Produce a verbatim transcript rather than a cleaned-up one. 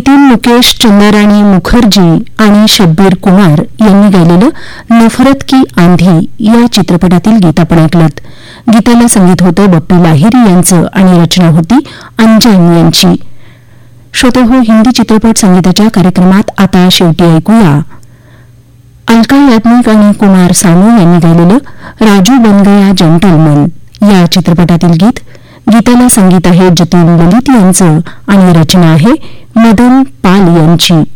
नितीन मुकेश, चंद्राराणी मुखर्जी आणि शब्बीर कुमार यांनी गायलेलं नफरत की आंधी या चित्रपटातील गीत आपण ऐकलं. गीताला संगीत होतं बप्पू लाहिरी यांचं आणि रचना होती अंजन यांची. श्रोतेहो, हिंदी चित्रपट संगीताच्या कार्यक्रमात आता शेवटी ऐकूया अलका याज्ञिक आणि कुमार सानू यांनी गायलेलं राजू बन गया जंटलमन या चित्रपटातील गीत. गीताला संगीत आहे जतीन ललित यांचं आणि रचना आहे मदन पाल यांची.